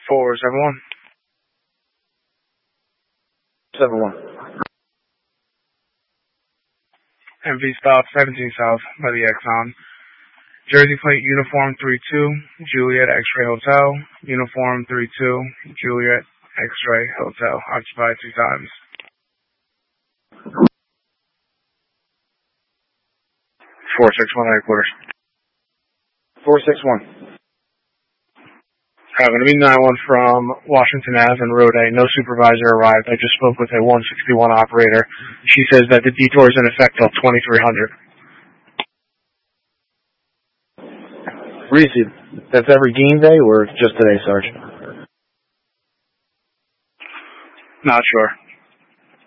471. 71. MV stop 17 South by the Exxon. Jersey plate uniform 32, Juliet X-Ray Hotel. Uniform 32, Juliet X-Ray Hotel. Occupied 2 times. 461 headquarters. 461. Going to be 91 from Washington Ave and Road A. No supervisor arrived. I just spoke with a 161 operator. She says that the detour is in effect till 2300. Reese, that's every game day or just today, Sarge? Not sure.